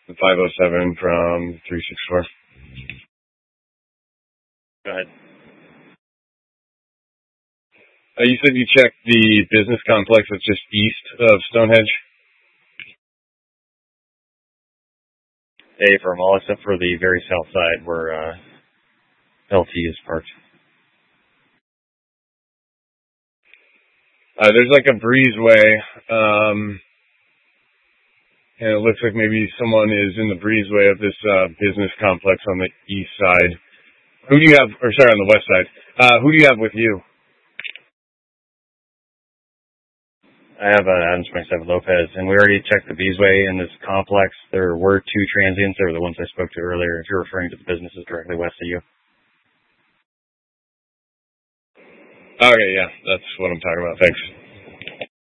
The 507 from 364. Go ahead. You said you checked the business complex that's just east of Stonehenge? From all except for the very south side where LT is parked. There's like a breezeway, and it looks like maybe someone is in the breezeway of this business complex on the east side. On the west side. Who do you have with you? I have Adams 27 Lopez, and we already checked the breezeway in this complex. There were 2 transients. They were the ones I spoke to earlier, if you're referring to the businesses directly west of you. Okay, yeah, that's what I'm talking about. Thanks.